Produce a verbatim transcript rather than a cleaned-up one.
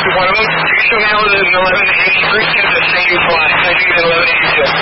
one of them. You can show me how the eleven eighty-three is the same flight. I think the eleven eighty-two.